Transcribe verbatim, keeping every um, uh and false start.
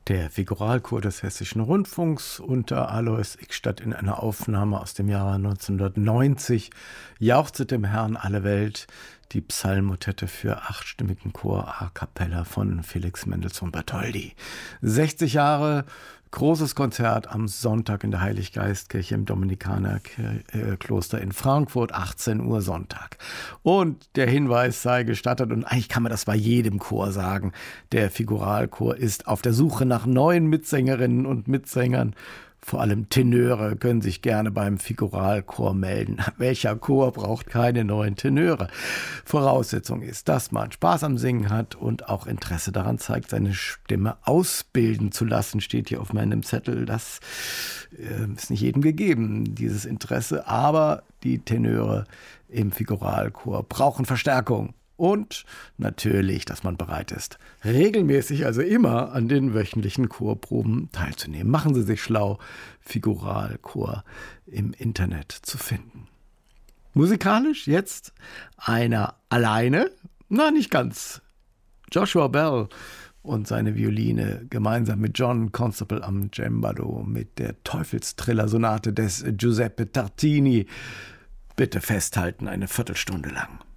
Der Figuralchor des Hessischen Rundfunks unter Alois Ickstadt in einer Aufnahme aus dem Jahre neunzehnhundertneunzig jauchzet dem Herrn alle Welt, die Psalmmotette für achtstimmigen Chor a cappella von Felix Mendelssohn Bartholdy. sechzig Jahre, großes Konzert am Sonntag in der Heiliggeistkirche im Dominikanerkloster in Frankfurt, achtzehn Uhr Sonntag. Und der Hinweis sei gestattet, und eigentlich kann man das bei jedem Chor sagen, der Figuralchor ist auf der Suche nach neuen Mitsängerinnen und Mitsängern. Vor allem Tenöre können sich gerne beim Figuralchor melden. Welcher Chor braucht keine neuen Tenöre? Voraussetzung ist, dass man Spaß am Singen hat und auch Interesse daran zeigt, seine Stimme ausbilden zu lassen, steht hier auf meinem Zettel. Das äh, ist nicht jedem gegeben, dieses Interesse. Aber die Tenöre im Figuralchor brauchen Verstärkung. Und natürlich, dass man bereit ist, regelmäßig, also immer an den wöchentlichen Chorproben teilzunehmen. Machen Sie sich schlau, Figuralchor im Internet zu finden. Musikalisch jetzt einer alleine, na nicht ganz. Joshua Bell und seine Violine gemeinsam mit John Constable am Cembalo mit der Teufelstriller-Sonate des Giuseppe Tartini. Bitte festhalten, eine Viertelstunde lang.